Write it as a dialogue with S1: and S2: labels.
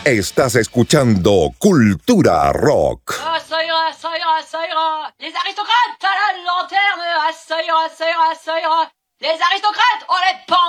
S1: Estás escuchando Cultura Rock.
S2: Ah, ça ira, ça ira, ça ira. Les aristocrates à la lanterne. Ah, ça ira, ça ira, ça ira. Les aristocrates, on les pend.